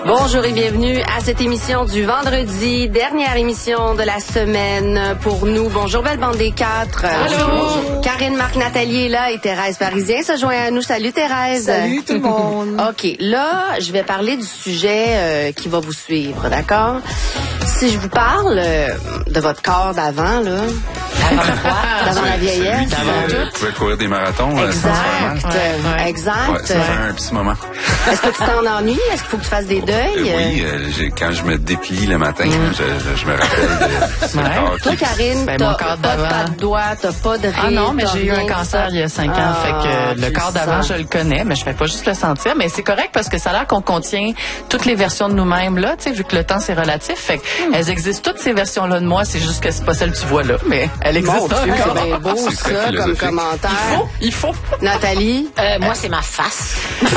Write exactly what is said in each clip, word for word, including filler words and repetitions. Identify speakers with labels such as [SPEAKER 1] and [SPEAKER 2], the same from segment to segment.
[SPEAKER 1] Bonjour et bienvenue à cette émission du vendredi, dernière émission de la semaine pour nous. Bonjour, belle bande des quatre.
[SPEAKER 2] Allô.
[SPEAKER 1] Karine, Marc, Nathalie est là et Thérèse Parisien se joint à nous. Salut Thérèse.
[SPEAKER 2] Salut tout le monde.
[SPEAKER 1] OK, là, je vais parler du sujet euh, qui va vous suivre, d'accord? Si je vous parle euh, de votre corps d'avant, là... D'avant quoi? D'avant la vieillesse.
[SPEAKER 3] D'avant tout. Vous pouvez courir des marathons.
[SPEAKER 1] Exact.
[SPEAKER 3] Euh,
[SPEAKER 1] ouais, ouais. Exact.
[SPEAKER 3] Ouais, ça fait un petit moment.
[SPEAKER 1] Est-ce que tu t'en ennuies? Est-ce qu'il faut que tu fasses des deuils?
[SPEAKER 3] Euh, oui, euh, j'ai, quand je me déplie le matin, mm. je, je, je me rappelle de ce
[SPEAKER 1] ouais.
[SPEAKER 3] corps.
[SPEAKER 1] Toi, Karine,
[SPEAKER 2] ben,
[SPEAKER 1] t'as
[SPEAKER 2] pas
[SPEAKER 1] de doigts, t'as pas de rire.
[SPEAKER 2] Ah non, mais j'ai eu un cancer il y a cinq ans. Ah, fait que le corps d'avant, je le connais, mais je fais pas juste le sentir. Mais c'est correct parce que ça a l'air qu'on contient toutes les versions de nous-mêmes, là, tu sais, vu que le temps, c'est relatif. Fait que mm. elles existent, toutes ces versions-là de moi. C'est juste que c'est pas celle que tu vois là, mais elle existe
[SPEAKER 1] bon,
[SPEAKER 2] encore.
[SPEAKER 1] C'est bien beau,
[SPEAKER 3] c'est
[SPEAKER 1] ça, comme commentaire.
[SPEAKER 2] Il faut, il faut.
[SPEAKER 1] Nathalie?
[SPEAKER 4] Euh, moi, c'est ma face.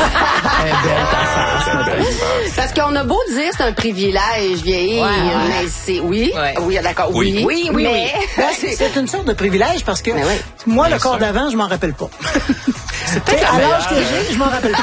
[SPEAKER 1] Parce qu'on a beau dire c'est un privilège vieillir, ouais, ouais. mais c'est... Oui?
[SPEAKER 4] Ouais.
[SPEAKER 1] Oui, d'accord, oui.
[SPEAKER 4] Oui, oui, oui.
[SPEAKER 1] Mais...
[SPEAKER 4] oui. C'est, c'est une sorte de privilège parce que oui. moi, Bien le corps sûr. d'avant, je m'en rappelle pas.
[SPEAKER 2] C'est peut-être
[SPEAKER 4] à l'âge que j'ai, je m'en rappelle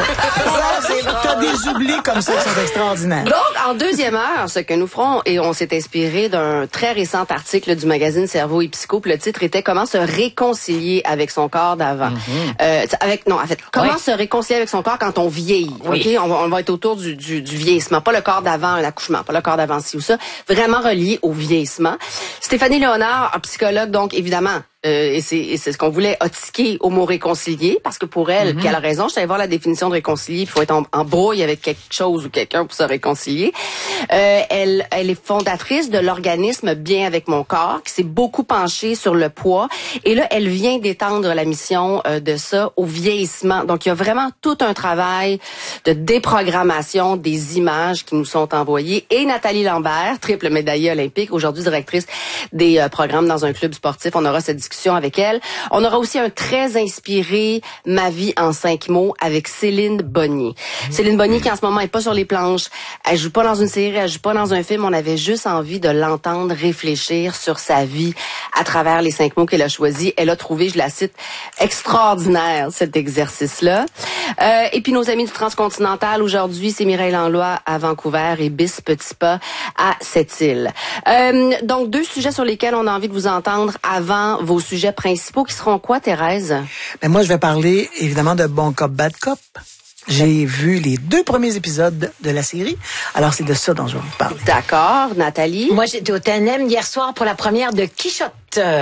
[SPEAKER 4] pas. T'as des oublis comme ça qui sont extraordinaires.
[SPEAKER 1] Donc, en deuxième heure, ce que nous ferons, et on s'est inspiré d'un très récent article du magazine Cerveau et Psycho, puis le titre était « Comment se réconcilier avec son corps d'avant mm-hmm. ». Euh, avec non, en fait, comment oui. se réconcilier avec son corps quand on vieillit. Oui. Ok, on va, on va être autour du, du, du vieillissement, pas le corps d'avant un accouchement, pas le corps d'avant ci ou ça, vraiment relié au vieillissement. Stéphanie Léonard, psychologue, donc évidemment. Euh, et, c'est, et c'est ce qu'on voulait a tiqué au mot réconcilier, parce que pour elle, mm-hmm. qu'elle a raison, je savais voir la définition de réconcilier, il faut être en, en brouille avec quelque chose ou quelqu'un pour se réconcilier. Euh, elle, elle est fondatrice de l'organisme Bien avec mon corps, qui s'est beaucoup penchée sur le poids, et là, elle vient d'étendre la mission euh, de ça au vieillissement. Donc, il y a vraiment tout un travail de déprogrammation des images qui nous sont envoyées. Et Nathalie Lambert, triple médaillée olympique, aujourd'hui directrice des euh, programmes dans un club sportif, on aura cette discussion avec elle. On aura aussi un très inspiré Ma vie en cinq mots avec Céline Bonnier. Mmh. Céline Bonnier qui en ce moment est pas sur les planches, elle joue pas dans une série, elle joue pas dans un film, on avait juste envie de l'entendre réfléchir sur sa vie à travers les cinq mots qu'elle a choisis. Elle a trouvé, je la cite, extraordinaire cet exercice-là. Euh, et puis nos amis du Transcontinental aujourd'hui, c'est Mireille Langlois à Vancouver et Bis Petit Pas à Sept-Îles. Euh, donc deux sujets sur lesquels on a envie de vous entendre avant vos sujets principaux qui seront quoi, Thérèse?
[SPEAKER 4] Ben moi, je vais parler évidemment de Bon Cop, Bad Cop. J'ai vu les deux premiers épisodes de la série. Alors, c'est de ça dont je vais vous parler.
[SPEAKER 1] D'accord. Nathalie?
[SPEAKER 5] Moi, j'étais au T N M hier soir pour la première de Quichotte.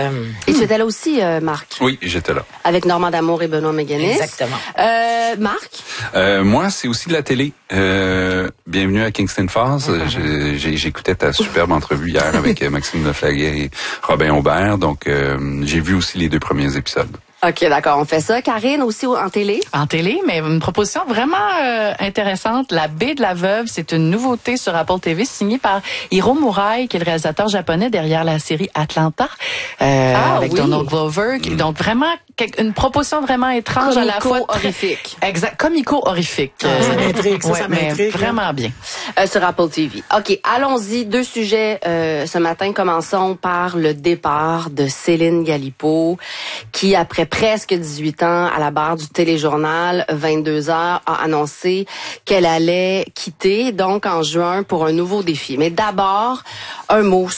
[SPEAKER 1] Et tu étais là aussi, euh, Marc?
[SPEAKER 3] Oui, j'étais là.
[SPEAKER 1] Avec Normand D'Amour et Benoît Méganis.
[SPEAKER 5] Exactement.
[SPEAKER 1] Euh, Marc?
[SPEAKER 3] Euh, moi, c'est aussi de la télé. Euh, bienvenue à Kingston Falls. Mm-hmm. J'ai, j'ai, j'écoutais ta superbe entrevue hier avec Maxime Leflaguet et Robin Aubert. Donc, euh, j'ai vu aussi les deux premiers épisodes.
[SPEAKER 1] OK, d'accord, on fait ça. Karine, aussi en télé?
[SPEAKER 2] En télé, mais une proposition vraiment euh, intéressante. La baie de la veuve, c'est une nouveauté sur Apple T V signée par Hiro Murai, qui est le réalisateur japonais derrière la série Atlanta, euh, ah, avec oui. Donald Glover. Mmh. Donc vraiment, une proposition vraiment étrange
[SPEAKER 1] comico
[SPEAKER 2] à la fois.
[SPEAKER 1] Horrifique.
[SPEAKER 2] Exact, comico-horrifique.
[SPEAKER 4] Ah, euh, ça m'intrigue, ça,
[SPEAKER 2] ouais,
[SPEAKER 4] ça m'intrigue.
[SPEAKER 2] Vraiment bien.
[SPEAKER 1] Euh, sur Apple T V. OK, allons-y. Deux sujets euh, ce matin. Commençons par le départ de Céline Galipeau, qui, après presque dix-huit ans, à la barre du téléjournal vingt-deux heures, a annoncé qu'elle allait quitter, donc en juin, pour un nouveau défi. Mais d'abord, un mot